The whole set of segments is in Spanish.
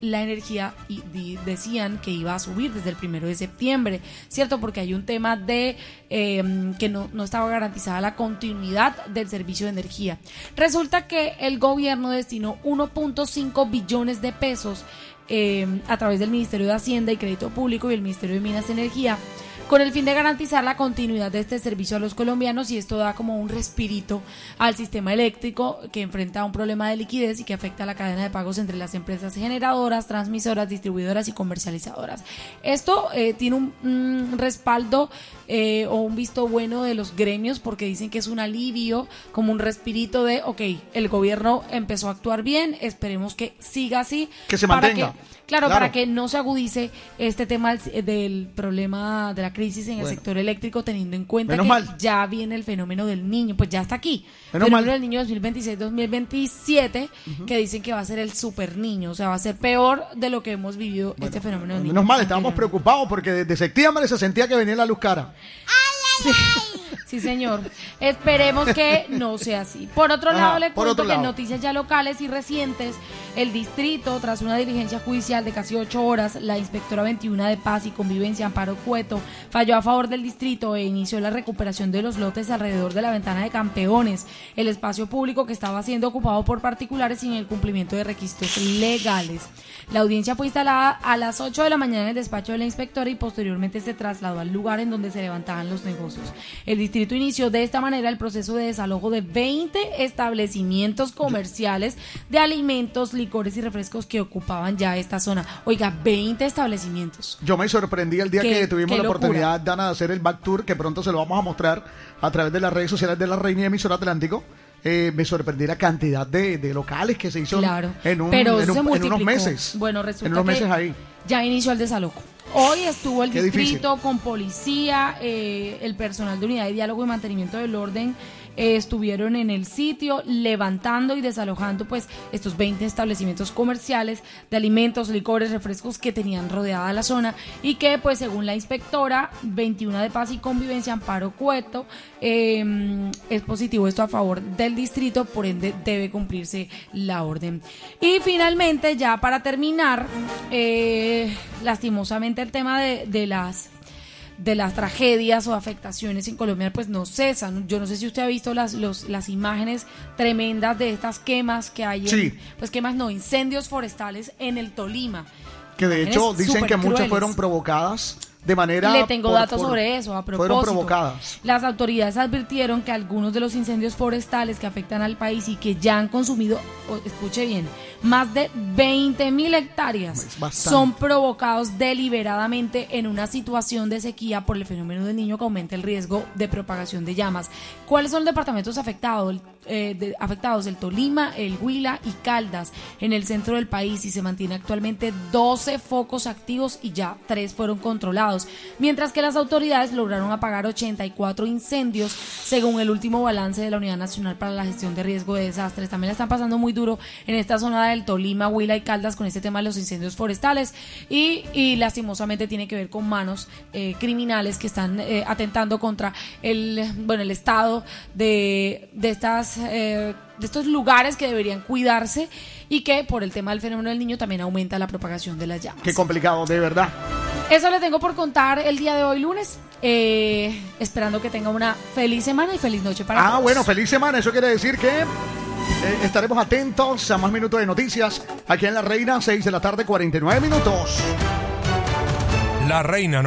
la energía y decían que iba a subir desde el 1 de septiembre, ¿cierto? Porque hay un tema de que no estaba garantizada la continuidad del servicio de energía. Resulta que el gobierno destinó 1.5 billones de pesos a través del Ministerio de Hacienda y Crédito Público y el Ministerio de Minas y Energía, con el fin de garantizar la continuidad de este servicio a los colombianos, y esto da como un respirito al sistema eléctrico que enfrenta un problema de liquidez y que afecta a la cadena de pagos entre las empresas generadoras, transmisoras, distribuidoras y comercializadoras. Esto tiene un respaldo o un visto bueno de los gremios, porque dicen que es un alivio, como un respirito de, el gobierno empezó a actuar bien, esperemos que siga así. Que se mantenga. Claro, para que no se agudice este tema del problema de la crisis en el sector eléctrico, teniendo en cuenta que ya viene el fenómeno del niño, pues ya está aquí. El fenómeno del niño 2026-2027, que dicen que va a ser el super niño, o sea, va a ser peor de lo que hemos vivido este fenómeno del niño. Menos mal, estábamos preocupados porque desde septiembre se sentía que venía la luz cara. Sí, señor. Esperemos que no sea así. Por otro lado, le cuento que en noticias ya locales y recientes, el distrito, tras una diligencia judicial de casi 8 horas, la inspectora 21 de Paz y Convivencia, Amparo Cueto, falló a favor del distrito e inició la recuperación de los lotes alrededor de la Ventana de Campeones, el espacio público que estaba siendo ocupado por particulares sin el cumplimiento de requisitos legales. La audiencia fue instalada a las 8 de la mañana en el despacho de la inspectora y posteriormente se trasladó al lugar en donde se levantaban los negocios. El distrito inició de esta manera el proceso de desalojo de 20 establecimientos comerciales de alimentos, licores y refrescos que ocupaban ya esta zona. Oiga, 20 establecimientos. Yo me sorprendí el día que tuvimos la oportunidad, Dana, de hacer el back tour, que pronto se lo vamos a mostrar a través de las redes sociales de la Reina y Emisora Atlántico. Me sorprendí la cantidad de locales que se hizo en unos meses. Bueno, resulta en unos meses ahí. Ya inició el desalojo. Hoy estuvo el distrito con policía, el personal de unidad de diálogo y mantenimiento del orden estuvieron en el sitio levantando y desalojando pues estos 20 establecimientos comerciales de alimentos, licores, refrescos que tenían rodeada la zona y que pues según la inspectora 21 de Paz y Convivencia, Amparo Cueto, es positivo esto a favor del distrito, por ende debe cumplirse la orden. Y finalmente, ya para terminar, lastimosamente el tema de las tragedias o afectaciones en Colombia pues no cesan. Yo no sé si usted ha visto las imágenes tremendas de estas quemas que hay, incendios forestales en el Tolima. Que de hecho dicen que muchas fueron provocadas de manera... Le tengo datos sobre eso, a propósito. Fueron provocadas. Las autoridades advirtieron que algunos de los incendios forestales que afectan al país y que ya han consumido, escuche bien, más de 20.000 hectáreas son provocados deliberadamente en una situación de sequía por el fenómeno del Niño que aumenta el riesgo de propagación de llamas. ¿Cuáles son los departamentos afectados? El Tolima, el Huila y Caldas, en el centro del país, y se mantiene actualmente 12 focos activos y ya 3 fueron controlados, mientras que las autoridades lograron apagar 84 incendios según el último balance de la Unidad Nacional para la Gestión de Riesgo de Desastres. También la están pasando muy duro en esta zona del Tolima, Huila y Caldas con este tema de los incendios forestales y lastimosamente tiene que ver con manos criminales que están atentando contra el estado de estos lugares que deberían cuidarse y que por el tema del fenómeno del Niño también aumenta la propagación de las llamas. Qué complicado, de verdad. Eso le tengo por contar el día de hoy, lunes. Esperando que tenga una feliz semana y feliz noche para todos. Bueno, feliz semana. Eso quiere decir que estaremos atentos a más minutos de noticias aquí en La Reina, 6 de la tarde, 49 minutos. La Reina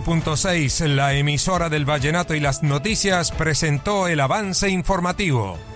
98.6, la emisora del vallenato y las noticias, presentó el avance informativo.